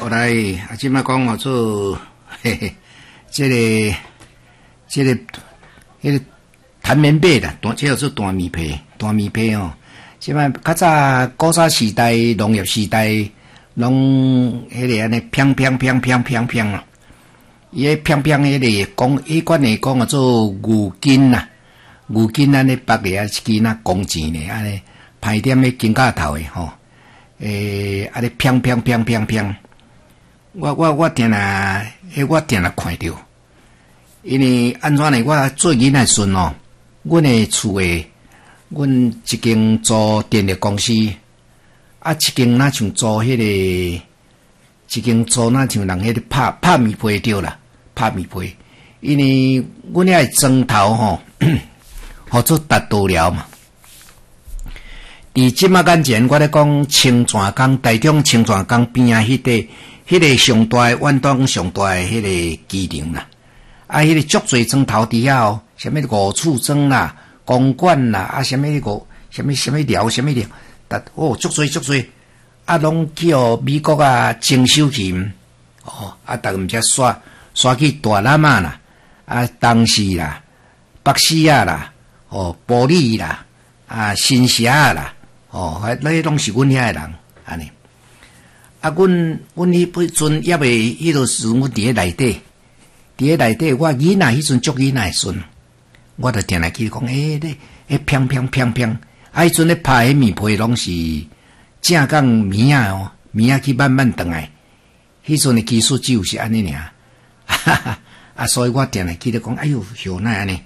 后来即摆讲做迄个弹棉被啦，即叫做大棉被哦。即摆较早古早时代、农业时代，拢迄个安尼飘啊。伊迄飘迄个讲，迄款诶讲做牛筋呐，牛筋安尼绑咧一支那弓箭咧，安尼排点迄金架头诶吼，安尼飘。我定定看着，因为安怎呢？我做囡仔时哦，阮诶厝诶，阮一间租电力公司，一间若像租迄个，一间租若像人迄个拍棉被着啦，拍棉被，因为阮遐砖头吼，合作达到了嘛。伫即马眼前，我咧讲青泉江台中青泉江边啊，迄个上大远东上大诶迄个机场啦，迄个足侪砖头伫遐哦，什么五处砖啦、公馆啦，什么寮，足侪，拢叫美国征收去，逐个毋则刷去大南啦，东市啦、北市啦，埔里啦，新社啦。迄拢是阮遐诶人，安尼。阮迄阵也未，迄个时阮伫咧内底，我囡仔迄阵足囡仔诶孙，我着定来去讲，迄飘。迄阵咧拍迄棉被拢是正港棉哦，棉去慢慢转来，迄阵诶技术只有是安尼尔，所以我定来去咧讲，哎哟，何奈安尼，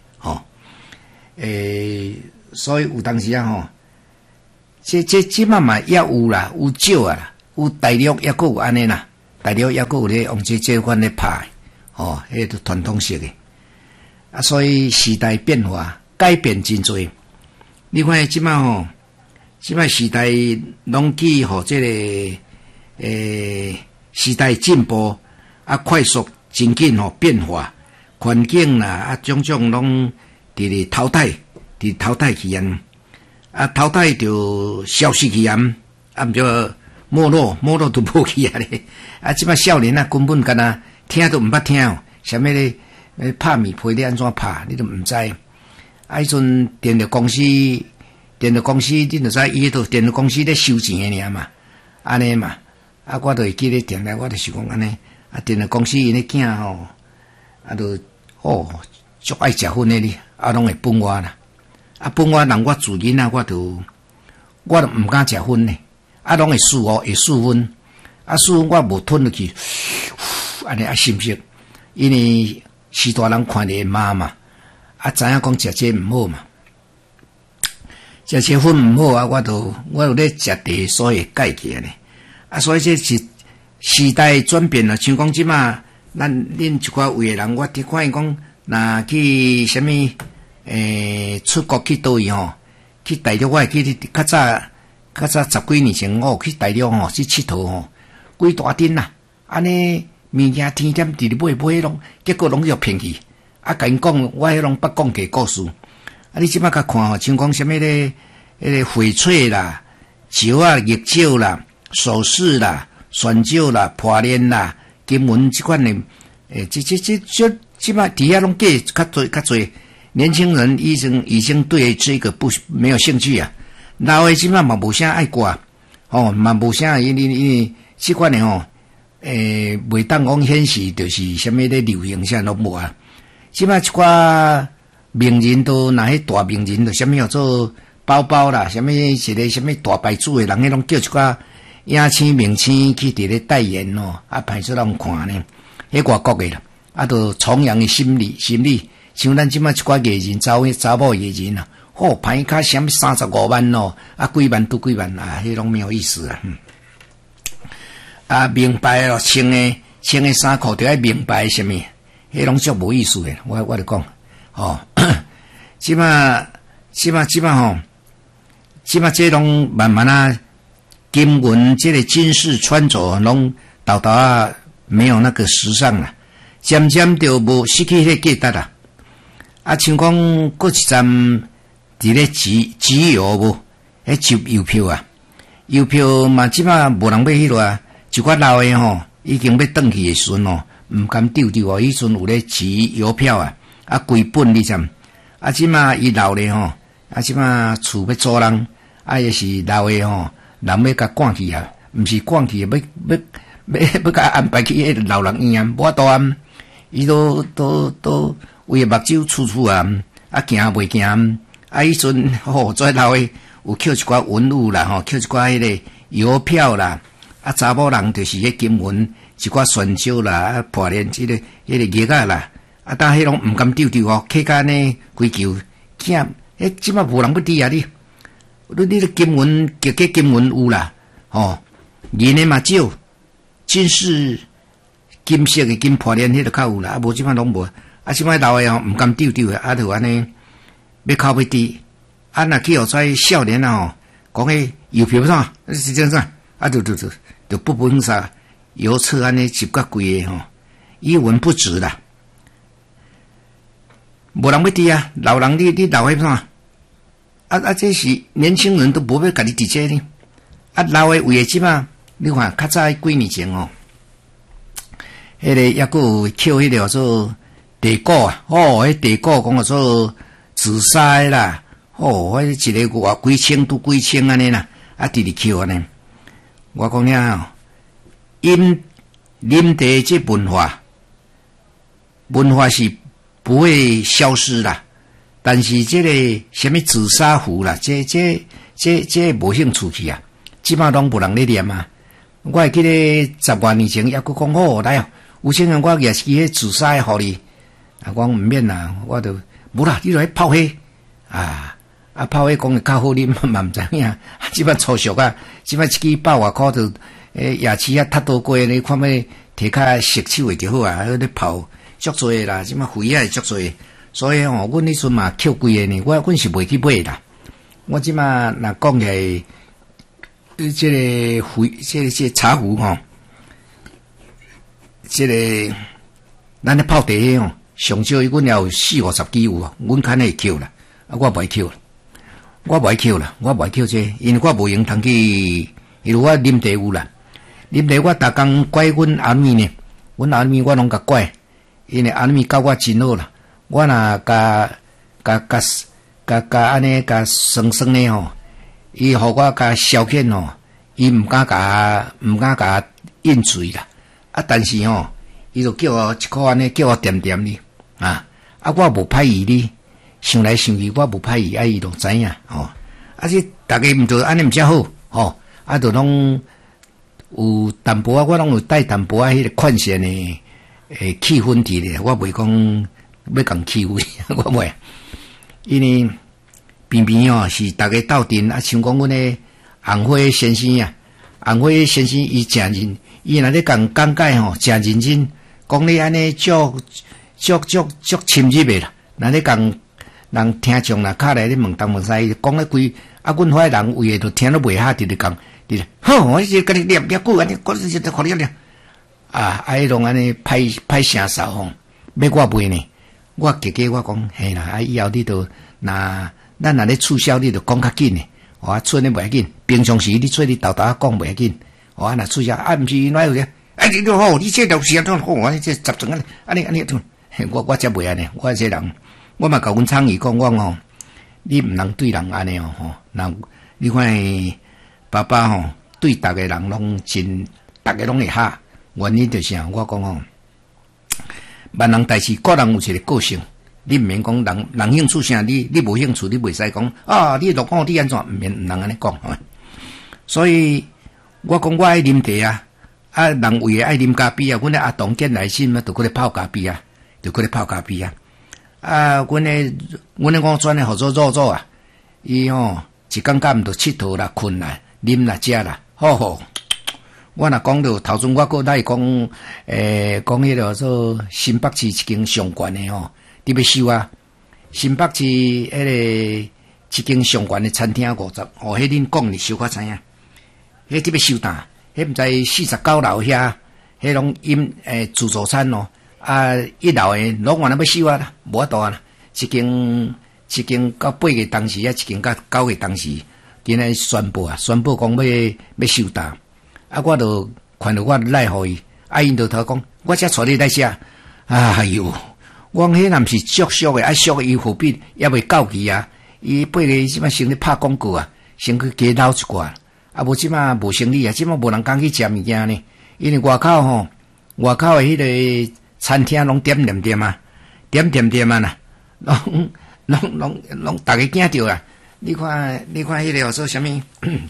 所以有当时吼。即嘛也有啦，有少啊啦，有大陆也有安尼啦，大陆也有咧用这款咧拍，迄都传统式诶。所以时代变化改变真多。你看即嘛时代拢去互这个时代进步快速真紧变化，环境啦种种拢伫咧淘汰去安。淘汰就消失去毋就没落都无去咧。即摆少年根本干那听都毋捌听哦，啥物咧拍棉被咧安怎拍，你都毋知。迄阵电力公司，你就知伊迄度电力公司咧收钱诶尔嘛，安尼嘛。我就会记咧电台，我就想讲安尼。电力公司因咧囝吼，足爱食薰诶哩，拢会分我啦。本我人我自囡仔，我都毋敢食薰呢，拢会输薰，输薰我无吞落去，安尼心息，因为是大人看你骂嘛，知影讲食这毋好嘛，食这薰毋好我就咧食茶，所以改起安尼，所以这是时代转变了，像讲即马恁一寡位诶人，我睇看伊讲，若去啥物。出国去倒位吼，去大陆我会去较早10几年前去大陆去佚佗几大阵啦，安尼物件天点伫咧买拢，结果拢要骗去，甲因讲我迄拢捌讲过故事，你即摆甲看像讲啥物咧，迄个翡翠啦、石玉石啦、首饰啦、旋石啦、破链啦、金文即款诶，即摆底下拢计较侪。年轻人已经对这个没有兴趣啊，老的即摆嘛无啥爱挂，嘛无啥因为即款的袂当讲显示就是啥物咧流行啥拢无啊。即摆一寡名人都那些大名人都啥物叫做包啦，啥物一个啥物大牌子的人，迄拢叫一寡影星明星去伫咧代言派出人看呢，迄外国的啦，都崇洋的心理。像咱即摆一寡艺人，查某艺人啊，牌卡什么35万几万都几万迄拢没有意思名牌穿的衫裤就爱名牌什么，迄拢足无意思的。我就讲，即摆这拢慢慢金文这个金饰穿着拢倒没有那个时尚了，渐渐就无失去迄个价值啦。像讲过一站伫咧集邮无？集邮票嘛即摆无人买迄落一寡老诶已经要转去的时阵哦，毋甘丢丢哦，迄阵有咧饲邮票啊，啊归本你知？啊，即马伊老咧吼，啊即马厝要租人，啊也是老诶吼，人要甲赶去啊，毋是赶去，要甲安排去迄个老人院啊，无多啊，伊都为目睭处啊，啊行袂行，啊迄阵吼，做老诶有捡一寡文物啦吼，捡一寡迄个邮票啦，啊查某人就是迄金文一寡宣纸啦，啊破链迄个叶仔啦，啊但迄拢毋甘丢丢哦，客家呢规球囝，即摆无人要滴啊你个金文结金文有啦，吼，银的嘛少，金饰金色的金破链迄个较有啦，啊无即摆拢无，啊即摆老诶吼毋甘丢丢诶，啊就安尼要靠要滴，啊若去互跩少年啊吼，讲迄邮票啥，是这样啥，啊就不分啥邮册安尼集较贵诶吼，一文不值啦，无人要滴啊，老人你老诶啥？啊！这是年轻人都无要甲你伫这呢。啊，老诶为诶即嘛，你看较早几年前哦，迄个抑个有捡迄个叫做地鼓啊，哦，迄地鼓讲叫做紫砂啦，哦，迄一个偌几千拄几千安尼啦，啊，直捡安尼。我讲了哦，饮茶这文化是不会消失啦。但是这个什么紫砂壶啦，这无兴趣去啊，即马拢无人咧念啊。我会记得10多年前，抑佫讲好来哦，有钱人我也是迄紫砂诶，互你啊，讲毋免啦，我就无啦，你著去泡迄啊，泡迄讲会较好啉嘛，毋知影。即摆粗俗啊，即摆一支100外箍就夜市啊，踢倒过你看要摕较熟手诶就好啊，迄咧泡足多诶啦，即摆肥啊足多。所以吼，阮迄阵嘛捡贵诶呢，阮是袂去买啦。我即马若讲起来，这个壶，这个茶壶吼，这个咱咧泡茶吼，上少阮也有40-50支有啊，阮肯会捡啦，啊，我袂捡啦，我袂捡这，因为我无闲通去，因为我啉茶有啦，啉茶我逐工拐阮阿妹呢，阮阿妹我拢甲拐，因为阿妹教我真好啦。我若甲安尼甲酸酸的吼，伊互我甲消遣吼，伊毋敢甲饮水啦。啊，但是吼，伊就叫我一箍安尼，叫我点点哩啊。啊，我无歹意哩，想来想去，我无歹意，啊，伊就知影吼。啊，这大家毋就安尼毋则好吼，啊，就拢有淡薄啊，我拢有带淡薄啊，迄个款式的气氛伫咧，我袂讲。要共欺负我袂，因为偏偏哦是大家斗阵啊，像讲阮的红花先生啊，红花先生伊诚认，伊若咧共讲解吼，诚认真，讲你安尼足深入的啦。若咧共人听众啦，敲来咧问东问西，讲咧规啊，阮遐人为诶都听得袂下，直直讲，直直好，我是甲你念句安尼，我是就互你念啊，迄种安尼歹声哨吼，要我背呢。我家我讲，嘿啦，啊以后你都咱若咧促销，你就讲较紧诶，啊剩诶袂要紧，平常时你做你豆豆讲袂要紧，啊若促销啊，毋是哪有咧？啊你都好，你这就是啊，好，我这10种安尼，我则袂安尼，我这人，我嘛甲阮倡议讲，我吼，你毋能对人安尼哦，吼，人你看爸爸吼，对逐个人拢真，逐个拢会哈，原因就是啊，我讲吼。万人代志，个人有一个个性，你毋免讲人兴趣啥，你无兴趣，你袂使讲啊！你就讲你安怎，毋能安尼讲。所以我讲我爱啉茶啊，人为爱啉咖啡啊，阮的阿东见来信嘛，就过来泡咖啡啊，啊，阮的我转的合作做啊，伊吼一工毋着佚佗啦、困啦、啉啦、食啦，好。我若讲到头前，我搁来讲，讲迄个说新北市一间上悬的吼，你要收啊？新北市迄个一间上悬的餐厅50，哦，迄恁讲你收较知影？迄你要收单，迄毋知49楼遐，迄拢饮自助餐哦，啊1楼的拢原来要收啊啦，无法度啊啦，一间到8个当时啊，一间到9个当时，今日宣布讲要收单。啊，我就看到我赖互伊， 因就头讲，我才带你来吃。哎呦，我讲迄若毋是俗俗诶，俗伊何必也未到期啊？伊八个即摆先咧拍广告啊，先去加捞一寡，无即摆无生意啊，即摆无人敢去食物件呢。因为外口诶迄个餐厅拢点啊，点啊啦，拢大家惊着啊！你看迄个做啥物？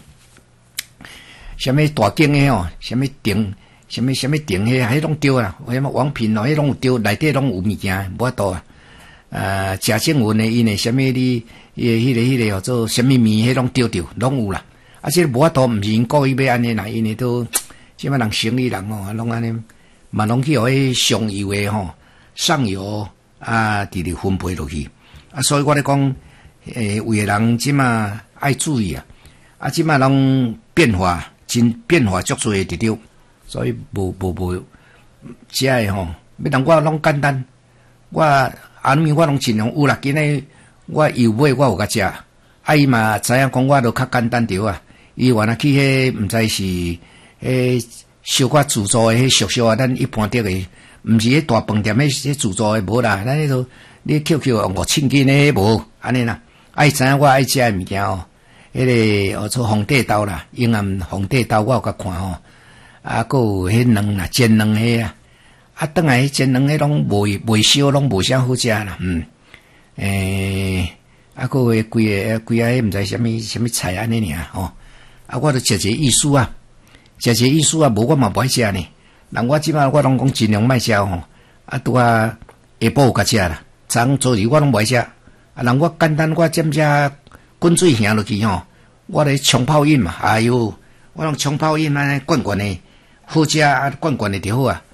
啥物大间诶吼？啥物店？啥物店迄拢丢啦，什么王品哦，迄拢有丢，内底拢有物件，无法度啊。贾静雯诶，因诶啥物你迄个做啥物面，迄拢丢，拢有啦。啊，这无法度，毋是因故意要安尼啦，因为都即摆人生意人吼，拢安尼，嘛拢去互迄上游诶吼，上游啊，直直分配落去。啊，所以我咧讲，有诶人即摆爱注意啊，啊，即摆拢变化足多诶直着。所以无食诶吼，要当我拢简单，我我拢尽量有啦。今日我油买我有甲食，啊伊嘛知影讲我都较简单着啊。伊原来去迄毋知是迄小可自助诶迄俗啊，咱一般得诶，毋是迄大饭店迄自助诶无啦。咱迄都你 QQ 用5千斤诶无安尼啦。啊伊知影我爱食诶物件哦，迄个做红地豆啦，永安红地豆我有甲看吼。啊，还有迄卵啦，煎卵迄啊，啊，当来煎卵迄拢未烧，拢无啥好食啦，啊，还有规个迄毋知啥物菜安尼尔吼，啊，我都食一个意思啊，无我嘛不爱食呢。人我即摆我拢讲尽量莫食吼，啊，拄啊下晡有甲食啦，昨昨日我拢不爱食，啊，人我简单我점只滚水下落去吼，我咧冲泡饮嘛，哎哟，我拢冲泡饮安尼罐罐诶。好食啊，罐罐的就好啊！